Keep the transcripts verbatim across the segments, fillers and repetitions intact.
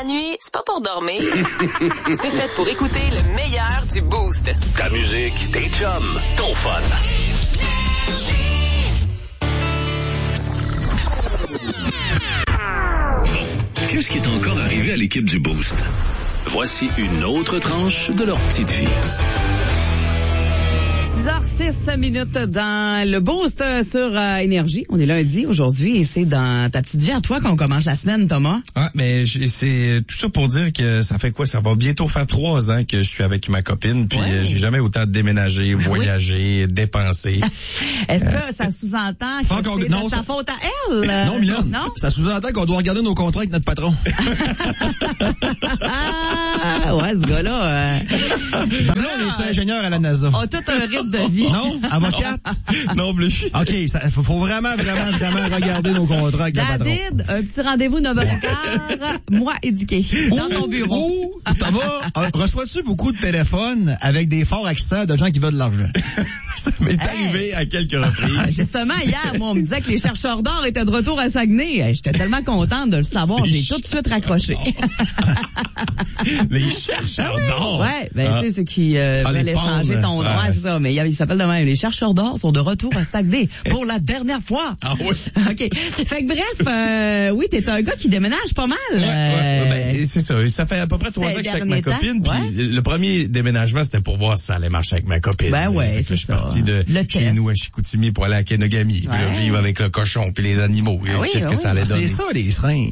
La nuit, c'est pas pour dormir. C'est fait pour écouter le meilleur du Boost. Ta musique, tes chums, ton fun. Qu'est-ce qui est encore arrivé à l'équipe du Boost? Voici une autre tranche de leur petite vie. six heures six minutes dans le Boost sur euh, Énergie. On est lundi aujourd'hui et c'est dans ta petite vie à toi qu'on commence la semaine, Thomas. Ah, mais c'est tout ça pour dire que ça fait quoi? Ça va bientôt faire trois ans que je suis avec ma copine, puis ouais. j'ai jamais autant déménagé, voyagé, oui. dépensé. Est-ce euh, que ça sous-entend que encore, c'est non, de sa ça... faute à elle? Non, Mylène. Non? Ça sous-entend qu'on doit regarder nos contrats avec notre patron. Ah, ouais, ce gars-là... Euh... Ben là, on est ingénieur à la NASA. On a tout un rythme de vie. Non? Avocate? Non plus. OK, ça faut, faut vraiment, vraiment, vraiment regarder nos contrats avec David, le patron. David, un petit rendez-vous neuf heures quinze, moi éduqué, dans ton bureau. Ou, Thomas, reçois-tu beaucoup de téléphones avec des forts accents de gens qui veulent de l'argent? Ça m'est hey. arrivé à quelques reprises. Justement, hier, moi, on me disait que les chercheurs d'or étaient de retour à Saguenay. Hey, j'étais tellement contente de le savoir, j'ai tout de suite raccroché. Les chercheurs d'or? Ouais, ben, ah. tu sais, ceux qui euh, ah, veulent échanger ton nom, ouais, ouais. c'est ça. Mais il s'appelle de même. Les chercheurs d'or sont de retour à Saguenay pour la dernière fois. Ah oui? OK. Fait que bref, euh, oui, t'es un gars qui déménage pas mal. Ouais, euh, ouais, ben, c'est ça. Ça fait à peu près trois ans que je suis avec ma copine. Puis ouais. le premier déménagement, c'était pour voir si ça allait marcher avec ma copine. Ben ouais, c'est je suis parti de le chez test. nous à Chicoutimi pour aller à Kenogami. Puis là, vivre avec le cochon puis les animaux. Ah oui, Qu'est-ce ah que oui. ça allait donner? C'est ça, les seringues.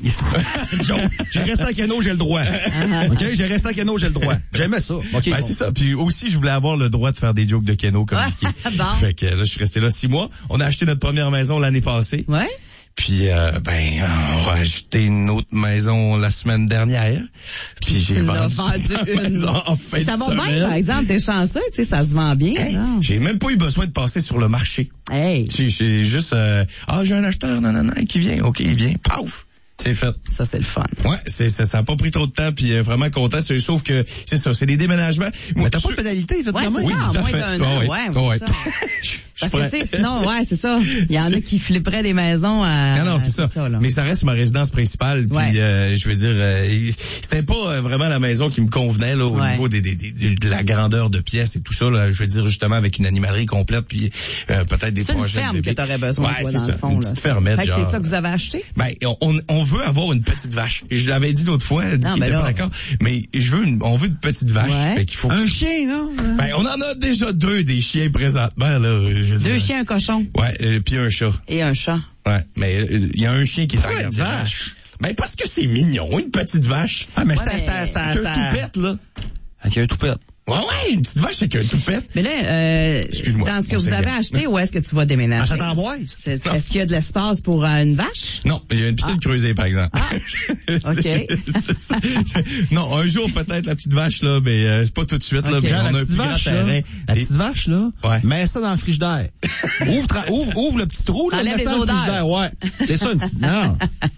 J'ai resté à Keno, j'ai le droit. Uh-huh. OK? J'ai resté à Keno, j'ai le droit. J'aimais ça. OK. Ben, bon. c'est ça. Puis aussi, je voulais avoir le droit de faire des jokes de Keno comme ski. Bon. Fait que là, je suis resté là six mois. On a acheté notre première maison l'année passée. Ouais. Puis, euh, ben, on va acheter une autre maison la semaine dernière. Puis, j'ai vendu, vendu une. En fin ça de va semaine. bien, par exemple, t'es chanceux, tu sais, ça se vend bien. Hey, j'ai même pas eu besoin de passer sur le marché. Hey. J'ai, j'ai juste, euh, ah, j'ai un acheteur, non, non, non, qui vient, ok, il vient, paf. C'est fait. Ça, c'est le fun. Ouais, c'est, ça, ça a pas pris trop de temps, puis euh, vraiment content. C'est, sauf que, c'est ça, c'est des déménagements. Mais t'as pas de pénalité, fait ouais, quand même. Oui, tout à fait. An, ouais, ouais, ouais. ça. Parce que, tu sais, sinon, ouais, c'est ça. Il y en a qui flipperaient des maisons à... Non, non, c'est, c'est ça. ça Mais ça reste ma résidence principale, puis ouais. euh, je veux dire, euh, c'était pas vraiment la maison qui me convenait, là, au ouais. niveau des, des, des, de la grandeur de pièces et tout ça, là. Je veux dire, justement, avec une animalerie complète, puis euh, peut-être des c'est projets une ferme de que t'aurais besoin, ouais, toi, c'est dans ça. le fond, une là. petite fermette, fait que genre. c'est ça que vous avez acheté? Ben, on, on veut avoir une petite vache. Je l'avais dit l'autre fois, elle dit qu'il était pas d'accord. Mais je veux une, on veut une petite vache. Ouais. Fait qu'il faut un que... chien, non? Ben, on en a déjà deux, des chiens présentement, là. Je deux dire. chiens, un cochon. Ouais, euh, puis un chat. Et un chat. Ouais, mais il euh, y a un chien qui est en vache. Ben, parce que c'est mignon, une petite vache. Ah, mais ouais, ça, mais... ça, ça, avec ça... un toupette, là. Avec un toupette. Ouais, ouais, une petite vache avec un toupette. Mais là, euh, Excuse-moi, dans ce que vous avez bien. acheté, où est-ce que tu vas déménager? À Saint-Ambroise. C'est, est-ce qu'il y a de l'espace pour euh, une vache? Non, il y a une piscine ah. creusée, par exemple. Ah. OK. c'est, c'est, non, un jour peut-être la petite vache, là, mais euh, pas tout de suite, là. Okay. Mais on la a un plus vache, grand terrain. La petite vache, là, ouais. mets ça dans le frigidaire. ouvre, tra- ouvre, ouvre le petit trou, là, mets ça dans le frigidaire. Ouais. C'est ça, une petite, non.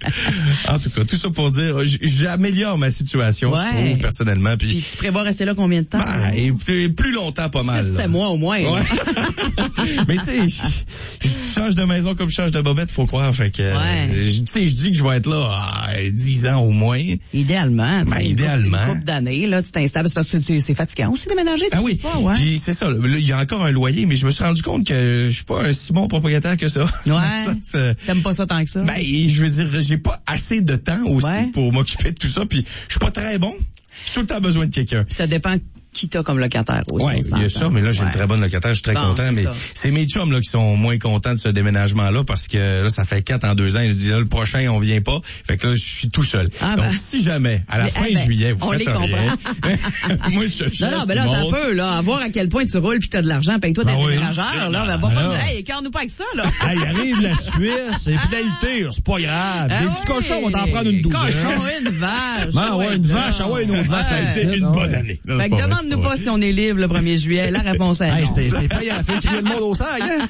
En tout cas, tout ça pour dire, j'améliore ma situation, ouais. je trouve, personnellement. Puis, puis tu prévois rester là combien de temps? Ben, et puis, plus longtemps, pas mal. C'était moi au moins. Ouais. Mais tu sais, je change de maison comme je change de bobette, faut croire. Fait que, ouais. tu sais, je dis que je vais être là à dix ans au moins. Idéalement. Ben, idéalement. Une couple d'années, là, tu t'installes, c'est parce que c'est, c'est fatigant aussi déménager. Ah oui. Pas, ouais. Puis c'est ça, il y a encore un loyer, mais je me suis rendu compte que je suis pas un si bon propriétaire que ça. Ouais. ça, ça T'aimes pas ça tant que ça? Ben, je veux dire, j'ai pas assez de temps aussi ouais. pour m'occuper de tout ça, puis je suis pas très bon. J'ai tout le temps besoin de quelqu'un. Puis ça dépend qui t'as comme locataire aussi. Ouais, il y a ça, mais là, j'ai ouais. une très bonne locataire, je suis très bon, content, c'est mais ça. C'est mes chums, là, qui sont moins contents de ce déménagement-là, parce que, là, ça fait quatre en deux ans, ils nous disent, là, le prochain, on vient pas. Fait que là, je suis tout seul. Ah, donc, ben. si jamais, à la mais, fin eh ben, juillet, vous faites rien. Moi, je Non, non, ben là, t'as un peu, là, à voir à quel point tu roules pis t'as de l'argent, paye-toi ben tes oui. déménageurs, là, ben, bon, hey, écœure-nous pas avec ça, là. Hey, arrive la Suisse, les pénalités, c'est pas grave. Des petits cochons, on va t'en prendre une douzaine. Cochon, une vache. Ah ouais, une vache, ah ouais, une autre vache. C'est une bonne année. Fait que demande Demande-nous pas si on est libre le premier juillet. La réponse est non. Hey, c'est, c'est payant. Fait crier le monde au sac, hein?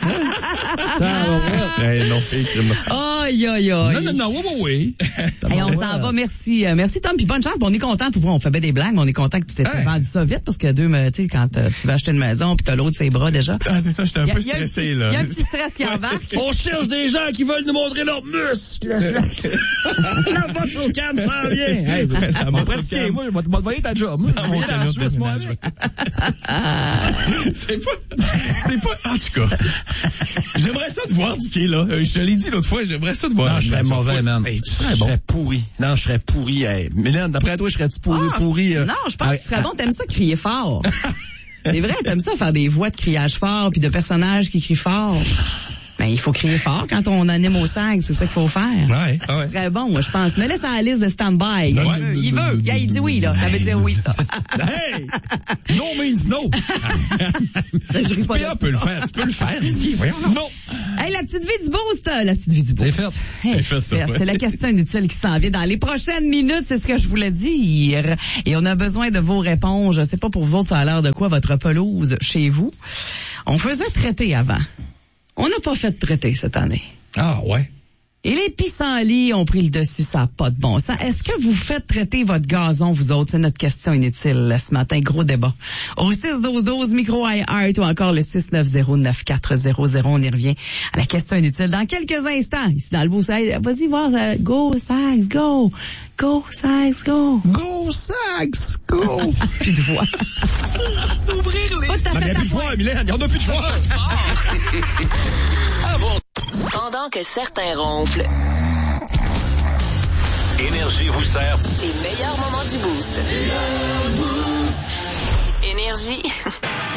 Hey, non, écris-moi. Aïe, aïe, aïe. Non, non, non, oui, oui, oui. Et on s'en va, merci. Euh, merci, Tom, puis bonne chance. On est content, pour vrai, on fait bien des blagues, mais on est content que tu t'es hey. vendu ça vite, parce que deux, tu sais, quand euh, tu vas acheter une maison, puis t'as l'autre ses bras déjà. Ah, c'est ça, j'étais un y a, peu y a stressé, petit, là. Il y a un petit stress qui embarque. On cherche des gens qui veulent nous montrer leurs muscles. La bosse au canne s'en vient. Hey, la moi, pratiquer, moi, je vais te envoyer ta job. Moi, je vais aller à la Suisse, moi, avec. C'est pas, c'est pas, en tout cas. J'aimerais ça te voir, Dicky, là. Je te l'ai dit l'autre fois, j'aimerais ça te voir. Non, je serais mauvais, man. Hey, tu serais je bon. serais pourri. Non, je serais pourri. Hey. Mylène, d'après toi, je serais-tu pourri, oh, pourri? Euh... Non, je pense que tu serais bon. T'aimes ça crier fort. C'est vrai, t'aimes ça faire des voix de criage fort puis de personnages qui crient fort. Ben, il faut crier fort quand on anime au sac, c'est ça qu'il faut faire. Ouais, ouais. Ce serait bon, je pense. Mais laisse à la liste de stand-by. Il ouais. veut, il veut. Yeah, il dit oui, là. Ça veut dire oui, ça. Hey! No means no! Tu peux le faire, tu peux le faire, Dicky. Voyons, non. Hey, la petite vie du boost, la petite vie du boost. C'est fait. Hey, c'est fait, ça. C'est la question inutile qui s'en vient dans les prochaines minutes, c'est ce que je voulais dire. Et on a besoin de vos réponses. Je sais pas pour vous autres, ça a l'air de quoi votre pelouse chez vous. On faisait traiter avant. On n'a pas fait de traité cette année. Ah, ouais. Et les pissenlits ont pris le dessus, ça n'a pas de bon sens. Est-ce que vous faites traiter votre gazon, vous autres? C'est notre question inutile ce matin. Gros débat. Au six douze douze, micro iHeart ou encore le six neuf zéro neuf quatre zéro zéro. On y revient à la question inutile dans quelques instants. Ici dans le beau Sags. Vas-y voir. Euh, go, Sags, go. Go, Sags, go. Go, Sags, go. Plus de voix. Ouvrir les... Il n'y a plus de choix, Mylène. Il n'y en a plus de choix. Ah bon. Pendant que certains ronflent, Énergie vous sert. les meilleurs moments du boost. Énergie.